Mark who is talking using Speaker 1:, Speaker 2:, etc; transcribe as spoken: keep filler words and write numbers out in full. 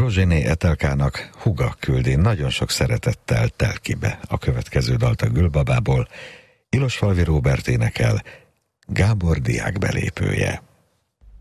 Speaker 1: Rozséné Etelkának húga küldi nagyon sok szeretettel Telkibe a következő dalt a Gülbabából. Ilosfalvi Róbert énekel, Gábor diák belépője.